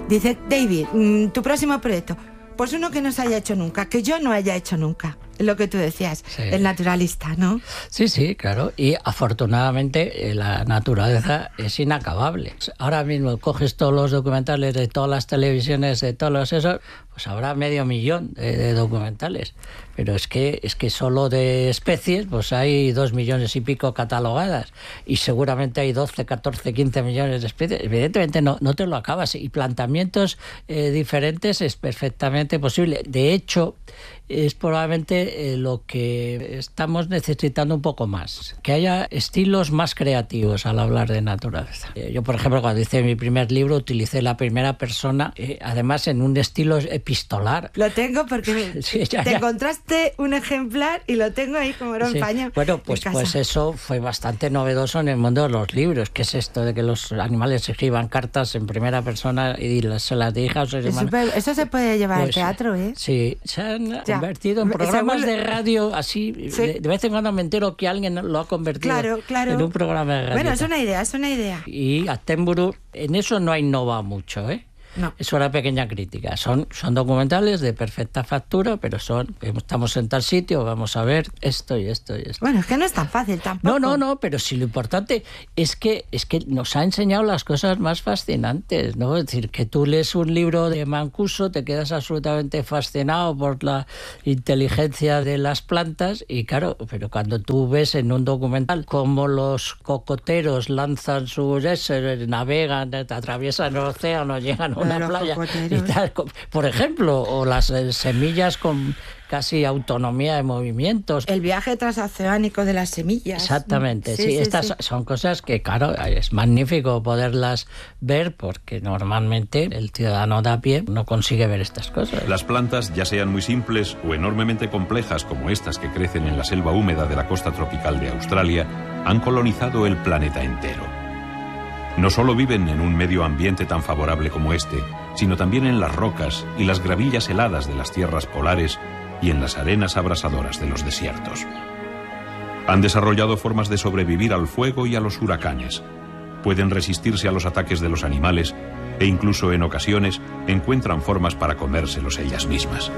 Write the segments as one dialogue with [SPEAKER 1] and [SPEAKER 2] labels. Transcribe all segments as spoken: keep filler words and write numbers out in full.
[SPEAKER 1] Dice, David, tu próximo proyecto, pues uno que no se haya hecho nunca, que yo no haya hecho nunca. Lo que tú decías, sí. El naturalista, ¿no?
[SPEAKER 2] Sí, sí, claro. Y afortunadamente la naturaleza es inacabable. Ahora mismo coges todos los documentales de todas las televisiones, de todos los esos, pues habrá medio millón de, de documentales. Pero es que es que solo de especies, pues hay dos millones y pico catalogadas. Y seguramente hay doce, catorce, quince millones de especies. Evidentemente no, no te lo acabas. Y planteamientos eh, diferentes es perfectamente posible. De hecho, es probablemente eh, lo que estamos necesitando un poco más, que haya estilos más creativos al hablar de naturaleza. Eh, yo, por ejemplo, cuando hice mi primer libro, utilicé la primera persona, eh, además en un estilo epistolar.
[SPEAKER 1] Lo tengo porque sí, ya, te ya. encontraste un ejemplar y lo tengo ahí como era un
[SPEAKER 2] sí.
[SPEAKER 1] paño.
[SPEAKER 2] Bueno, pues, pues eso fue bastante novedoso en el mundo de los libros. ¿Qué es esto de que los animales escriban cartas en primera persona y las, se las dirijas?
[SPEAKER 1] Eso, eso se puede llevar pues, al teatro, ¿eh?
[SPEAKER 2] Sí, se han ya. convertido en programas Según... de radio así. Sí. De, de vez en cuando me entero que alguien lo ha convertido
[SPEAKER 1] claro, claro.
[SPEAKER 2] en un programa de radio.
[SPEAKER 1] Bueno, es una idea, es una idea.
[SPEAKER 2] Y Attenborough en eso no ha innovado mucho, ¿eh?
[SPEAKER 1] No.
[SPEAKER 2] Es una pequeña crítica. Son, son documentales de perfecta factura, pero son, estamos en tal sitio, vamos a ver esto y esto y esto.
[SPEAKER 1] Bueno, es que no es tan fácil tampoco.
[SPEAKER 2] No, no, no, pero sí lo importante es que, es que nos ha enseñado las cosas más fascinantes, ¿no? Es decir, que tú lees un libro de Mancuso, te quedas absolutamente fascinado por la inteligencia de las plantas y claro, pero cuando tú ves en un documental cómo los cocoteros lanzan sus eses, navegan, atraviesan el océano, llegan a una playa y tal, por ejemplo, o las eh, semillas con casi autonomía de movimientos.
[SPEAKER 1] El viaje transoceánico de las semillas.
[SPEAKER 2] Exactamente, sí, sí, sí estas sí. son cosas que, claro, es magnífico poderlas ver porque normalmente el ciudadano de a pie no consigue ver estas cosas.
[SPEAKER 3] Las plantas, ya sean muy simples o enormemente complejas como estas que crecen en la selva húmeda de la costa tropical de Australia, han colonizado el planeta entero. No solo viven en un medio ambiente tan favorable como este, sino también en las rocas y las gravillas heladas de las tierras polares y en las arenas abrasadoras de los desiertos. Han desarrollado formas de sobrevivir al fuego y a los huracanes. Pueden resistirse a los ataques de los animales e incluso en ocasiones encuentran formas para comérselos ellas mismas.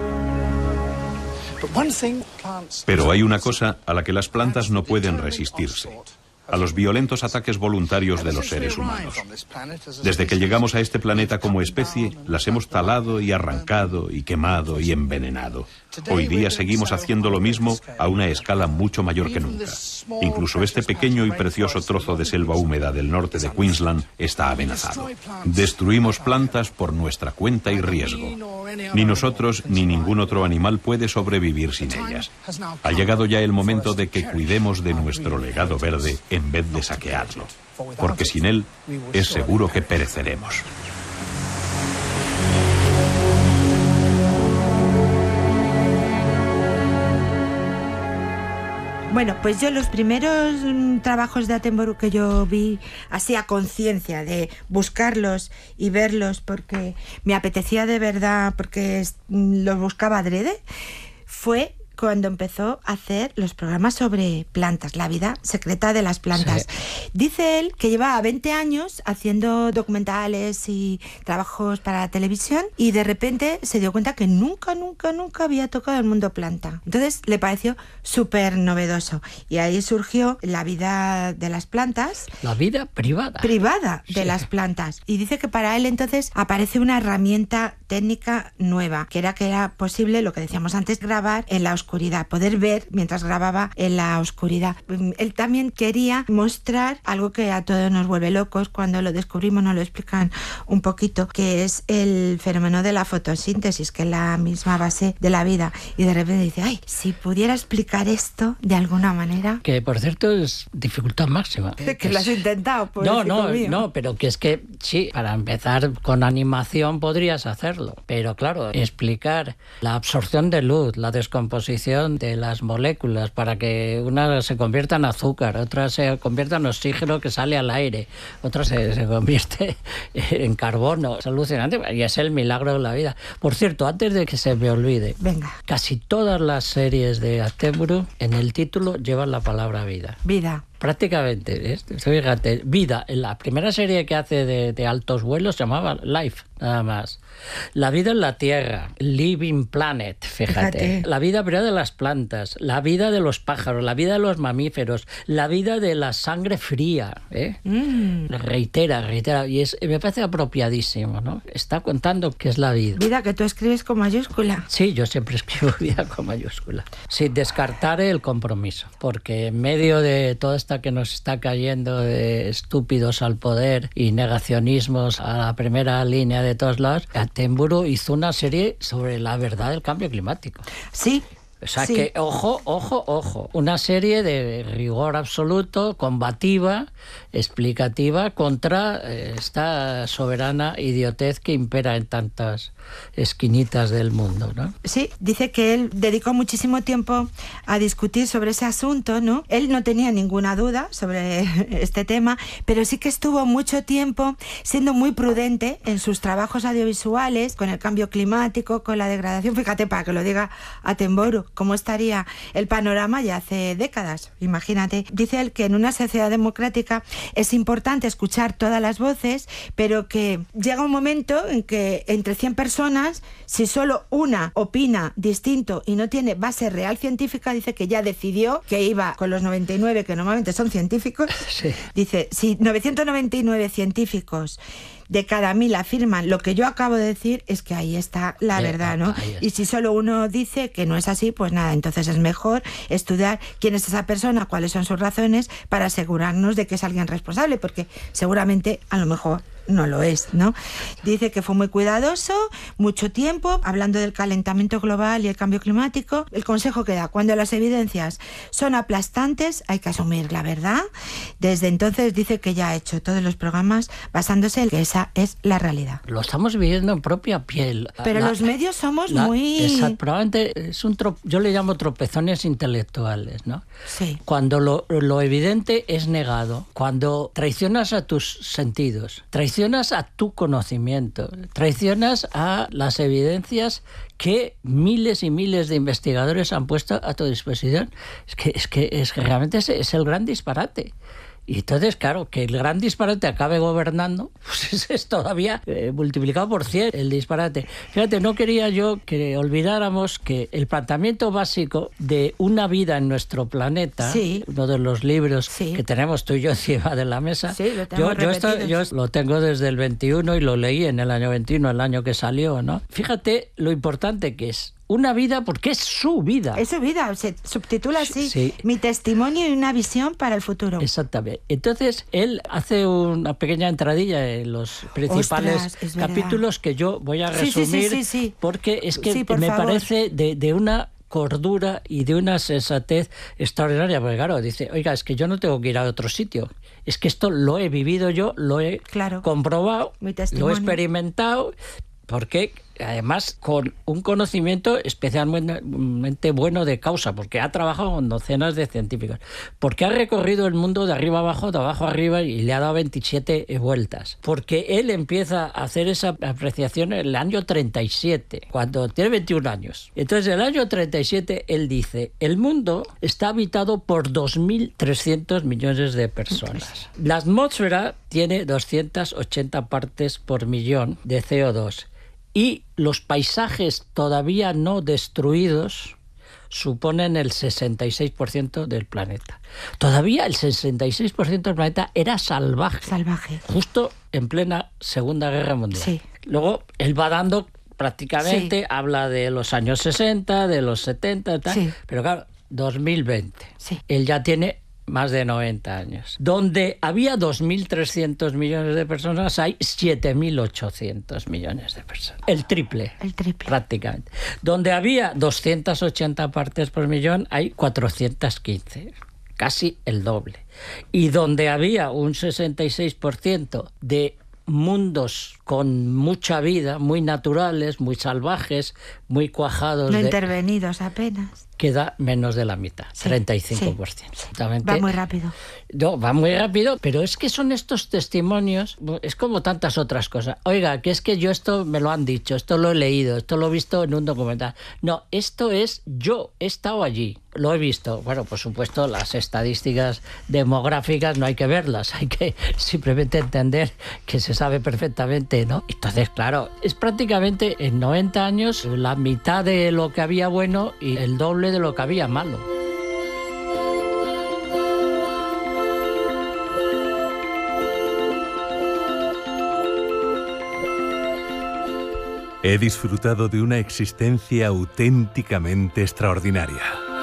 [SPEAKER 3] Pero hay una cosa a la que las plantas no pueden resistirse: a los violentos ataques voluntarios de los seres humanos. Desde que llegamos a este planeta como especie, las hemos talado y arrancado y quemado y envenenado. Hoy día seguimos haciendo lo mismo a una escala mucho mayor que nunca. Incluso este pequeño y precioso trozo de selva húmeda del norte de Queensland está amenazado. Destruimos plantas por nuestra cuenta y riesgo. Ni nosotros ni ningún otro animal puede sobrevivir sin ellas. Ha llegado ya el momento de que cuidemos de nuestro legado verde en vez de saquearlo, porque sin él es seguro que pereceremos.
[SPEAKER 1] Bueno, pues yo los primeros mm, trabajos de Attenborough que yo vi así a conciencia de buscarlos y verlos porque me apetecía de verdad, porque mm, los buscaba adrede, fue cuando empezó a hacer los programas sobre plantas, la vida secreta de las plantas. Sí. Dice él que llevaba veinte años haciendo documentales y trabajos para la televisión y de repente se dio cuenta que nunca, nunca, nunca había tocado el mundo planta. Entonces le pareció súper novedoso y ahí surgió la vida de las plantas.
[SPEAKER 2] La vida privada.
[SPEAKER 1] Privada de
[SPEAKER 2] sí.
[SPEAKER 1] las plantas. Y dice que para él entonces aparece una herramienta técnica nueva, que era que era posible, lo que decíamos antes, grabar en la oscuridad. oscuridad, poder ver mientras grababa en la oscuridad. Él también quería mostrar algo que a todos nos vuelve locos cuando lo descubrimos, nos lo explican un poquito, que es el fenómeno de la fotosíntesis, que es la misma base de la vida. Y de repente dice, ay, si pudiera explicar esto de alguna manera.
[SPEAKER 2] Que por cierto es dificultad máxima.
[SPEAKER 1] Que, que lo has intentado, por
[SPEAKER 2] No, no, mío. no, pero que es que sí, para empezar con animación podrías hacerlo, pero claro, explicar la absorción de luz, la descomposición de las moléculas para que una se convierta en azúcar, otra se convierta en oxígeno que sale al aire, otra se, se convierte en carbono. Es alucinante y es el milagro de la vida. Por cierto, antes de que se me olvide,
[SPEAKER 1] venga,
[SPEAKER 2] casi todas las series de Attenborough en el título llevan la palabra vida.
[SPEAKER 1] Vida.
[SPEAKER 2] Prácticamente, ¿eh? Fíjate, vida. En la primera serie que hace de, de altos vuelos se llamaba Life. nada más. La vida en la Tierra, living planet, fíjate.
[SPEAKER 1] Fíjate.
[SPEAKER 2] La vida primero de las plantas, la vida de los pájaros, la vida de los mamíferos, la vida de la sangre fría, ¿eh?
[SPEAKER 1] Mm.
[SPEAKER 2] Reitera, reitera, y es, me parece apropiadísimo, ¿no? Está contando qué es la vida.
[SPEAKER 1] Vida que tú escribes con mayúscula.
[SPEAKER 2] Sí, yo siempre escribo vida con mayúscula, sin descartar el compromiso, porque en medio de toda esta que nos está cayendo de estúpidos al poder y negacionismos a la primera línea de todos lados, Attenborough hizo una serie sobre la verdad del cambio climático.
[SPEAKER 1] Sí.
[SPEAKER 2] O sea
[SPEAKER 1] sí.
[SPEAKER 2] que, ojo, ojo, ojo, una serie de rigor absoluto, combativa, explicativa contra eh, esta soberana idiotez que impera en tantas esquinitas del mundo, ¿no?
[SPEAKER 1] Sí, dice que él dedicó muchísimo tiempo a discutir sobre ese asunto, ¿no? Él no tenía ninguna duda sobre este tema, pero sí que estuvo mucho tiempo siendo muy prudente en sus trabajos audiovisuales, con el cambio climático, con la degradación. Fíjate, para que lo diga Attenborough, cómo estaría el panorama ya hace décadas, imagínate. Dice él que en una sociedad democrática es importante escuchar todas las voces, pero que llega un momento en que entre cien personas, si solo una opina distinto y no tiene base real científica, dice que ya decidió que iba con los noventa y nueve que normalmente son científicos.
[SPEAKER 2] Sí.
[SPEAKER 1] Dice, si novecientos noventa y nueve científicos de cada mil afirman lo que yo acabo de decir, es que ahí está la
[SPEAKER 2] Sí,
[SPEAKER 1] verdad, ¿no?
[SPEAKER 2] ahí está.
[SPEAKER 1] Y si solo uno dice que no es así, pues nada, entonces es mejor estudiar quién es esa persona, cuáles son sus razones, para asegurarnos de que es alguien responsable, porque seguramente a lo mejor no lo es, ¿no? Dice que fue muy cuidadoso, mucho tiempo, hablando del calentamiento global y el cambio climático. El consejo que da, cuando las evidencias son aplastantes, hay que asumir la verdad. Desde entonces dice que ya ha hecho todos los programas basándose en que esa es la realidad.
[SPEAKER 2] Lo estamos viviendo en propia piel.
[SPEAKER 1] Pero
[SPEAKER 2] La-
[SPEAKER 1] los medios somos
[SPEAKER 2] la-
[SPEAKER 1] muy...
[SPEAKER 2] Exacto, probablemente es un tro- yo le llamo tropezones intelectuales, ¿no?
[SPEAKER 1] Sí.
[SPEAKER 2] Cuando lo, lo evidente es negado, cuando traicionas a tus sentidos, traicionas a tu conocimiento, traicionas a las evidencias que miles y miles de investigadores han puesto a tu disposición. Es que, es que es, que realmente es, es el gran disparate. Y entonces, claro, que el gran disparate acabe gobernando, pues es, es todavía eh, multiplicado por cien el disparate. Fíjate, no quería yo que olvidáramos que el planteamiento básico de una vida en nuestro planeta,
[SPEAKER 1] Sí.
[SPEAKER 2] uno de los libros
[SPEAKER 1] Sí.
[SPEAKER 2] que tenemos tú y yo encima de la mesa,
[SPEAKER 1] Sí, lo tenemos
[SPEAKER 2] yo, yo, esto-
[SPEAKER 1] repetido.
[SPEAKER 2] yo lo tengo desde el veintiuno y lo leí en el año veintiuno, el año que salió, ¿no? Fíjate lo importante que es una vida, porque es su vida.
[SPEAKER 1] Es su vida, se subtitula así,
[SPEAKER 2] Sí.
[SPEAKER 1] mi testimonio y una visión para el futuro.
[SPEAKER 2] Exactamente. Entonces, él hace una pequeña entradilla en los principales
[SPEAKER 1] Ostras, es verdad.
[SPEAKER 2] capítulos que yo voy a
[SPEAKER 1] Sí, sí, sí,
[SPEAKER 2] resumir,
[SPEAKER 1] sí, sí.
[SPEAKER 2] porque es que
[SPEAKER 1] Sí, por
[SPEAKER 2] me
[SPEAKER 1] favor.
[SPEAKER 2] parece de, de una cordura y de una sensatez extraordinaria, porque claro, dice, oiga, es que yo no tengo que ir a otro sitio, es que esto lo he vivido yo, lo he
[SPEAKER 1] Claro.
[SPEAKER 2] comprobado,
[SPEAKER 1] Mi
[SPEAKER 2] lo
[SPEAKER 1] testimonio.
[SPEAKER 2] he experimentado, porque además con un conocimiento especialmente bueno de causa, porque ha trabajado con docenas de científicos, porque ha recorrido el mundo de arriba abajo, de abajo arriba, y le ha dado veintisiete vueltas, porque él empieza a hacer esa apreciación en el año treinta y siete, cuando tiene veintiún años. Entonces, en el año treinta y siete, él dice, el mundo está habitado por dos mil trescientos millones de personas. La atmósfera tiene doscientas ochenta partes por millón de C O dos. Y los paisajes todavía no destruidos suponen el sesenta y seis por ciento del planeta. Todavía el sesenta y seis por ciento del planeta era salvaje.
[SPEAKER 1] Salvaje.
[SPEAKER 2] Justo en plena Segunda Guerra Mundial.
[SPEAKER 1] Sí.
[SPEAKER 2] Luego él va dando prácticamente,
[SPEAKER 1] Sí.
[SPEAKER 2] habla de los años sesenta, de los setenta, tal,
[SPEAKER 1] Sí.
[SPEAKER 2] pero claro, dos mil veinte.
[SPEAKER 1] Sí.
[SPEAKER 2] Él ya tiene más de noventa años. Donde había dos mil trescientos millones de personas, hay siete mil ochocientos millones de personas. El triple.
[SPEAKER 1] El triple.
[SPEAKER 2] Prácticamente. Donde había doscientas ochenta partes por millón, hay cuatrocientas quince. Casi el doble. Y donde había un sesenta y seis por ciento de mundos con mucha vida, muy naturales, muy salvajes, muy cuajados.
[SPEAKER 1] No
[SPEAKER 2] de...
[SPEAKER 1] intervenidos apenas.
[SPEAKER 2] queda menos de la mitad, sí, treinta y cinco por ciento.
[SPEAKER 1] Sí, sí. Va muy rápido.
[SPEAKER 2] No, va muy rápido, pero es que son estos testimonios, es como tantas otras cosas. Oiga, que es que yo esto me lo han dicho, esto lo he leído, esto lo he visto en un documental. No, esto es yo, he estado allí, lo he visto. Bueno, por supuesto, las estadísticas demográficas no hay que verlas, hay que simplemente entender que se sabe perfectamente, ¿no? Entonces, claro, es prácticamente en noventa años la mitad de lo que había bueno y el doble de lo que había malo.
[SPEAKER 4] He disfrutado de una existencia auténticamente extraordinaria.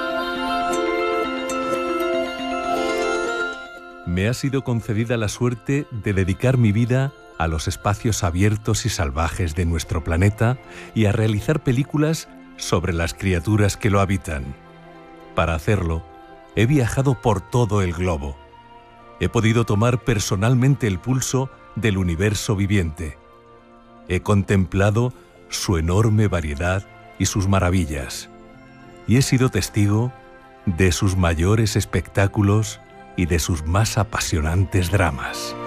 [SPEAKER 4] Me ha sido concedida la suerte de dedicar mi vida a los espacios abiertos y salvajes de nuestro planeta y a realizar películas sobre las criaturas que lo habitan. Para hacerlo, he viajado por todo el globo. He podido tomar personalmente el pulso del universo viviente. He contemplado su enorme variedad y sus maravillas, y he sido testigo de sus mayores espectáculos y de sus más apasionantes dramas.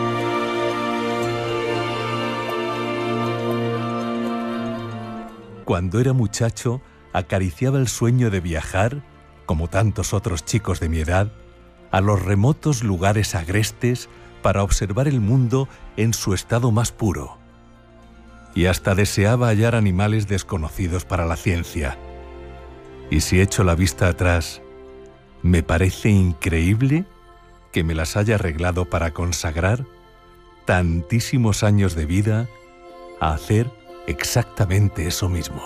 [SPEAKER 4] Cuando era muchacho, acariciaba el sueño de viajar, como tantos otros chicos de mi edad, a los remotos lugares agrestes para observar el mundo en su estado más puro. Y hasta deseaba hallar animales desconocidos para la ciencia. Y si echo la vista atrás, me parece increíble que me las haya arreglado para consagrar tantísimos años de vida a hacer exactamente eso mismo.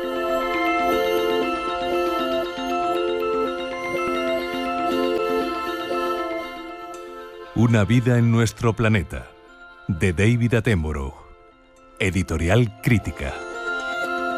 [SPEAKER 4] Una vida en nuestro planeta, de David Attenborough. Editorial Crítica.